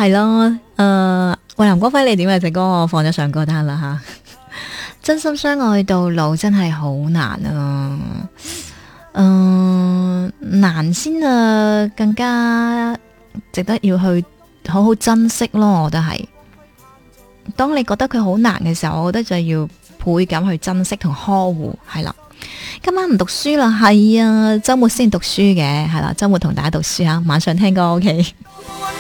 係咯，喂，林國輝你點啊？隻歌我放咗上歌單啦吓。真心相愛到老真係好難啊，難先啊，更加值得要去好好珍惜咯。我覺得係，當你覺得佢好難嘅時候，我覺得就要倍咁去珍惜同呵護，係啦。今晚唔讀書啦，係啊，周末先讀書嘅，係啦，周末同大家讀書吓，晚上聽歌 OK。